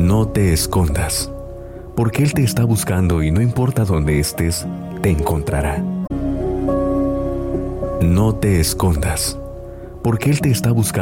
No te escondas, porque Él te está buscando y no importa dónde estés, te encontrará. No te escondas, porque Él te está buscando.